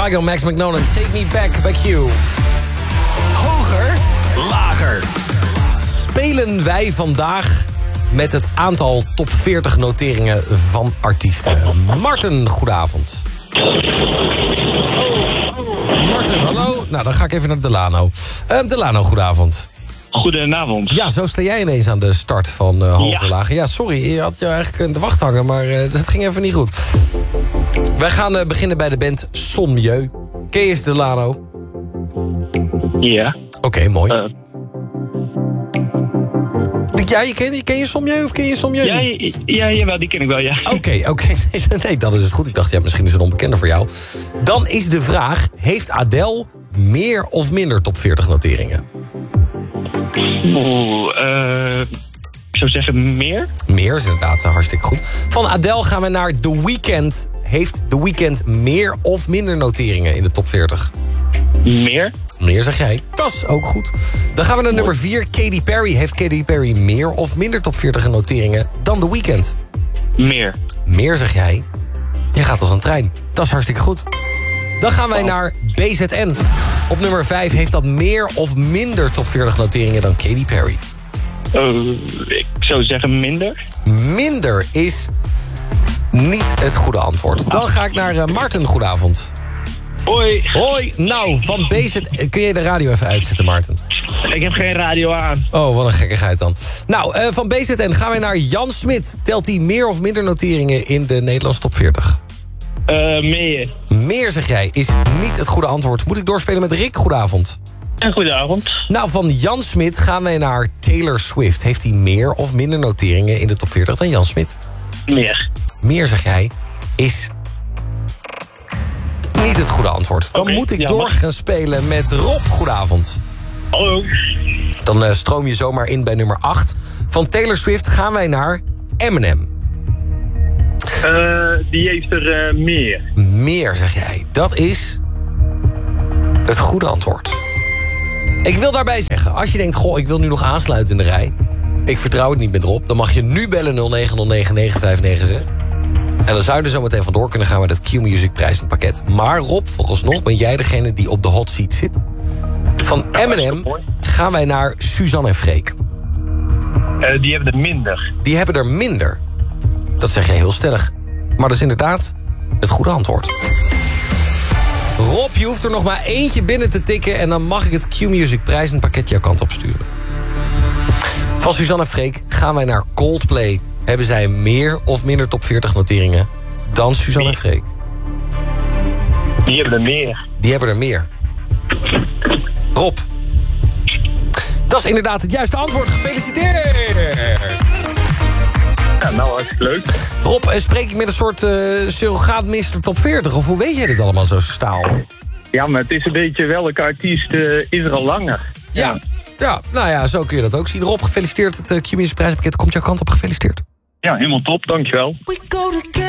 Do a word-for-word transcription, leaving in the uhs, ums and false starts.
Kygo, Max McNolan, Take Me Back bij Q. Hoger, lager. Spelen wij vandaag met het aantal top veertig noteringen van artiesten. Martin, goedenavond. Oh, Martin, hallo. Nou, dan ga ik even naar Delano. Uh, Delano, goedenavond. Goedenavond. Ja, zo sta jij ineens aan de start van uh, Hoger, ja. lager. Ja, sorry, je had je eigenlijk in de wacht hangen, maar uh, dat ging even niet goed. Wij gaan uh, beginnen bij de band Sommieu. Ken je eens Delano? Ja. Oké, okay, mooi. Uh, Ja, je ken, ken je Sommieu of ken je Sommieu ja, niet? ja, jawel, die ken ik wel, ja. Oké, okay, oké. Okay. Nee, nee, dat is het goed. Ik dacht, ja, misschien is het onbekende voor jou. Dan is de vraag, heeft Adele meer of minder top veertig noteringen? Oeh, uh, ik zou zeggen meer. Meer is inderdaad hartstikke goed. Van Adele gaan we naar The Weeknd. Heeft The Weeknd meer of minder noteringen in de top veertig? Meer. Meer zeg jij. Dat is ook goed. Dan gaan we naar nummer vier. Katy Perry. Heeft Katy Perry meer of minder top veertig noteringen dan The Weeknd? Meer. Meer zeg jij. Je gaat als een trein. Dat is hartstikke goed. Dan gaan wij naar B Z N. Op nummer vijf heeft dat meer of minder top veertig noteringen dan Katy Perry? Uh, ik zou zeggen minder. Minder is niet het goede antwoord. Dan ga ik naar uh, Martin. Goedenavond. Hoi. Hoi. Nou, van B Z N... Kun je de radio even uitzetten, Martin? Ik heb geen radio aan. Oh, wat een gekkigheid dan. Nou, uh, van B Z N gaan wij naar Jan Smit. Telt hij meer of minder noteringen in de Nederlandse top veertig? Uh, meer. Meer, zeg jij, is niet het goede antwoord. Moet ik doorspelen met Rick? Goedenavond. En goedenavond. Nou, van Jan Smit gaan wij naar Taylor Swift. Heeft hij meer of minder noteringen in de top veertig dan Jan Smit? Meer. Meer, zeg jij, is niet het goede antwoord. Dan okay, moet ik jammer. door gaan spelen met Rob. Goedenavond. Hallo. Dan uh, stroom je zomaar in bij nummer acht. Van Taylor Swift gaan wij naar Eminem. Uh, die heeft er uh, meer. Meer, zeg jij. Dat is het goede antwoord. Ik wil daarbij zeggen, als je denkt, goh, ik wil nu nog aansluiten in de rij. Ik vertrouw het niet met Rob. Dan mag je nu bellen nul negen nul negen negen vijf negen zes. En dan zou je er zo meteen vandoor kunnen gaan met het Q-Music prijzenpakket. Maar Rob, volgens ben jij degene die op de hot seat zit. Van Eminem gaan wij naar Suzanne en Freek. Uh, die hebben er minder. Die hebben er minder. Dat zeg jij heel stellig. Maar dat is inderdaad het goede antwoord. Rob, je hoeft er nog maar eentje binnen te tikken... en dan mag ik het Q-Music prijzenpakket jouw kant op sturen. Van Suzanne en Freek gaan wij naar Coldplay. Hebben zij meer of minder top veertig noteringen dan Suzanne en Freek? Die hebben er meer. Die hebben er meer. Rob. Dat is inderdaad het juiste antwoord. Gefeliciteerd! Ja, nou, hartstikke leuk. Rob, spreek ik met een soort uh, surrogaat-mister top veertig? Of hoe weet jij dit allemaal zo staal? Ja, maar het is een beetje welke artiest uh, is er al langer. Ja. ja, ja, nou ja, zo kun je dat ook zien. Rob, gefeliciteerd. Het uh, Q-Music prijzenpakket komt jouw kant op. Gefeliciteerd. Ja, helemaal top. Dankjewel.